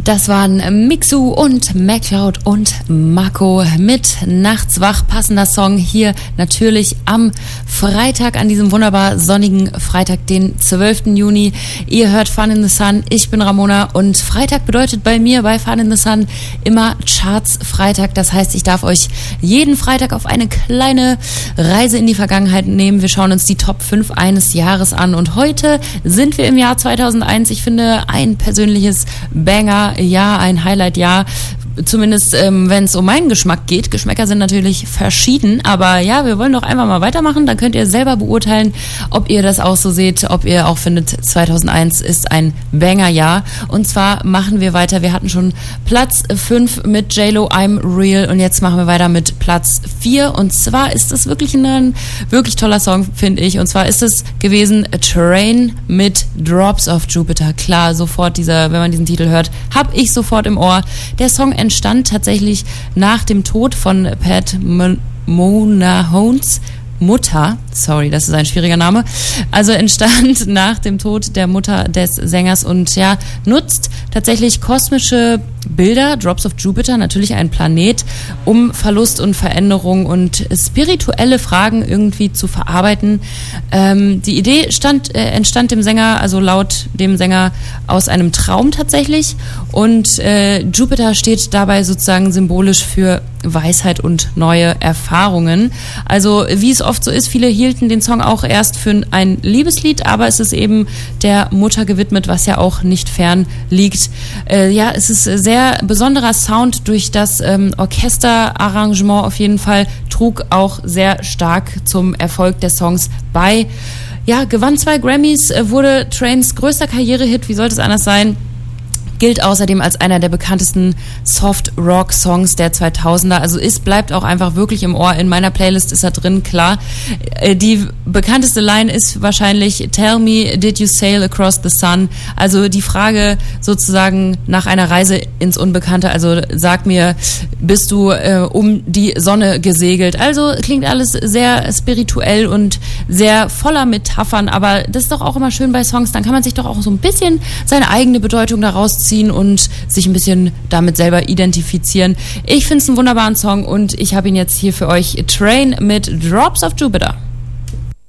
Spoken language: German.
Das waren Mixu und MacLeod und Mako mit Nachts wach, passender Song hier natürlich am Freitag, an diesem wunderbar sonnigen Freitag, den 12. Juni. Ihr hört Fun in the Sun, ich bin Ramona und Freitag bedeutet bei mir bei Fun in the Sun immer Charts Freitag. Das heißt, ich darf euch jeden Freitag auf eine kleine Reise in die Vergangenheit nehmen. Wir schauen uns die Top 5 eines Jahres an und heute sind wir im Jahr 2001. Ich finde ein persönliches Banger-Jahr, ein Highlight-Jahr. Zumindest, wenn es um meinen Geschmack geht. Geschmäcker sind natürlich verschieden, aber ja, wir wollen doch einfach mal weitermachen. Dann könnt ihr selber beurteilen, ob ihr das auch so seht, ob ihr auch findet, 2001 ist ein Banger-Jahr. Und zwar machen wir weiter. Wir hatten schon Platz 5 mit J-Lo, I'm Real, und jetzt machen wir weiter mit Platz 4. Und zwar ist es wirklich ein wirklich toller Song, finde ich. Und zwar ist es gewesen A Train mit Drops of Jupiter. Klar, sofort wenn man diesen Titel hört, habe ich sofort im Ohr. Der Song entstand tatsächlich nach dem Tod von Pat Monahones Mutter, sorry, das ist ein schwieriger Name, also entstand nach dem Tod der Mutter des Sängers und ja, nutzt tatsächlich kosmische Bilder, Drops of Jupiter, natürlich ein Planet, um Verlust und Veränderung und spirituelle Fragen irgendwie zu verarbeiten. Die Idee entstand dem Sänger, also laut dem Sänger, aus einem Traum tatsächlich, und Jupiter steht dabei sozusagen symbolisch für Weisheit und neue Erfahrungen. Also wie es oft so ist, viele hielten den Song auch erst für ein Liebeslied, aber es ist eben der Mutter gewidmet, was ja auch nicht fern liegt. Ja, es ist sehr besonderer Sound durch das Orchesterarrangement auf jeden Fall, trug auch sehr stark zum Erfolg der Songs bei. Ja, gewann 2 Grammys, wurde Trains größter Karrierehit, wie sollte es anders sein? Gilt außerdem als einer der bekanntesten Soft-Rock-Songs der 2000er. Also bleibt auch einfach wirklich im Ohr. In meiner Playlist ist er drin, klar. Die bekannteste Line ist wahrscheinlich Tell me, did you sail across the sun? Also die Frage sozusagen nach einer Reise ins Unbekannte. Also sag mir, bist du um die Sonne gesegelt? Also klingt alles sehr spirituell und sehr voller Metaphern. Aber das ist doch auch immer schön bei Songs. Dann kann man sich doch auch so ein bisschen seine eigene Bedeutung daraus ziehen und sich ein bisschen damit selber identifizieren. Ich finde es einen wunderbaren Song und ich habe ihn jetzt hier für euch. Train mit Drops of Jupiter.